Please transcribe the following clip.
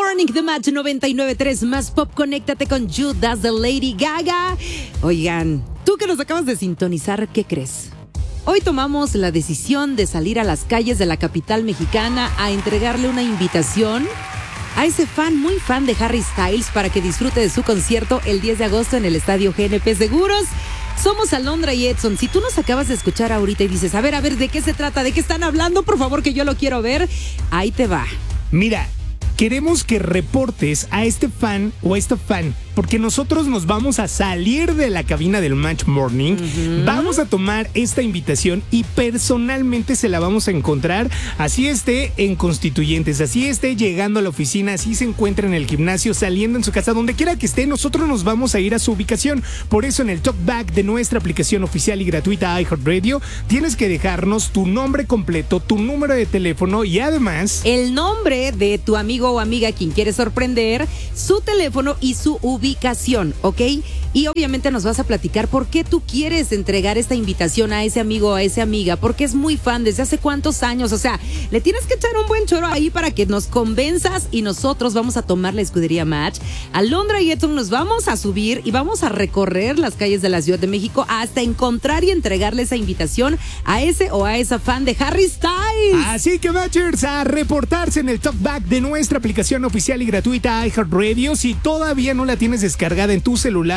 Morning de Match 99.3 más pop. Conéctate con Judas de Lady Gaga. Oigan, tú que nos acabas de sintonizar, ¿qué crees? Hoy tomamos la decisión de salir a las calles de la capital mexicana a entregarle una invitación a ese fan, muy fan de Harry Styles, para que disfrute de su concierto el 10 de agosto en el Estadio GNP Seguros. Somos Alondra y Edson. Si tú nos acabas de escuchar ahorita y dices, a ver, ¿de qué se trata? ¿De qué están hablando? Por favor, que yo lo quiero ver. Ahí te va. Mira, queremos que reportes a este fan o a esta fan, porque nosotros nos vamos a salir de la cabina del Match Morning, vamos a tomar esta invitación y personalmente se la vamos a encontrar, así esté en Constituyentes, así esté llegando a la oficina, así se encuentre en el gimnasio, saliendo en su casa, donde quiera que esté, nosotros nos vamos a ir a su ubicación. Por eso en el talkback de nuestra aplicación oficial y gratuita iHeartRadio, tienes que dejarnos tu nombre completo, tu número de teléfono y además el nombre de tu amigo o amiga a quien quieres sorprender, su teléfono y su ubicación, ¿ok? Y obviamente nos vas a platicar por qué tú quieres entregar esta invitación a ese amigo o a esa amiga, porque es muy fan, desde hace cuántos años, o sea, le tienes que echar un buen choro ahí para que nos convenzas y nosotros vamos a tomar la escudería Match. Alondra y Edson nos vamos a subir y vamos a recorrer las calles de la Ciudad de México hasta encontrar y entregarle esa invitación a ese o a esa fan de Harry Styles. Así que Matchers, a reportarse en el talkback de nuestra aplicación oficial y gratuita iHeartRadio. Si todavía no la tienes descargada en tu celular